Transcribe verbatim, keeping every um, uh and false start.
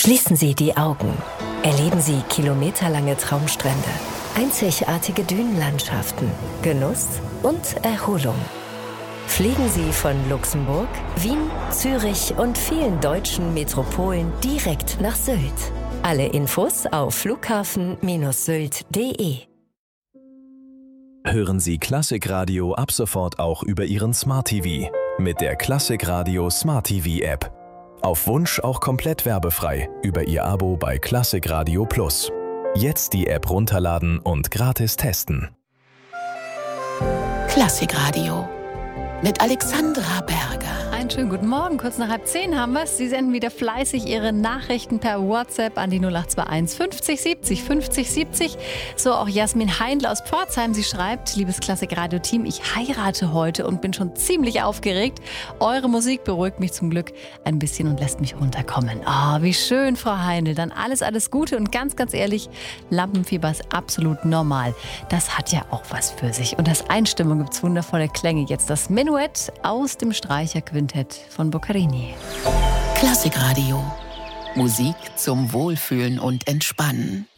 Schließen Sie die Augen. Erleben Sie kilometerlange Traumstrände, einzigartige Dünenlandschaften, Genuss und Erholung. Fliegen Sie von Luxemburg, Wien, Zürich und vielen deutschen Metropolen direkt nach Sylt. Alle Infos auf flughafen Sylt punkt de. Hören Sie Klassikradio ab sofort auch über Ihren Smart T V mit der Klassikradio Smart T V App. Auf Wunsch auch komplett werbefrei über Ihr Abo bei Klassikradio Plus. Jetzt die App runterladen und gratis testen. Klassikradio mit Alexandra Berger. Einen schönen guten Morgen, kurz nach halb zehn haben wir es. Sie senden wieder fleißig Ihre Nachrichten per WhatsApp an die null acht zwei eins fünfzig siebzig fünfzig siebzig. So auch Jasmin Heindl aus Pforzheim. Sie schreibt: Liebes Klassikradio-Team, ich heirate heute und bin schon ziemlich aufgeregt. Eure Musik beruhigt mich zum Glück ein bisschen und lässt mich runterkommen. Oh, wie schön, Frau Heindl. Dann alles, alles Gute und ganz, ganz ehrlich, Lampenfieber ist absolut normal. Das hat ja auch was für sich. Und als Einstimmung gibt es wundervolle Klänge. Jetzt das Menuett aus dem Streicherquintett von Boccherini. Klassikradio. Musik zum Wohlfühlen und Entspannen.